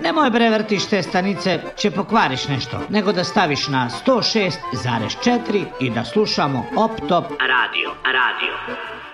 Nemoj bre vrtiš te stanice, će pokvariš nešto, nego da staviš na 106,4 i da slušamo Op Top Radio.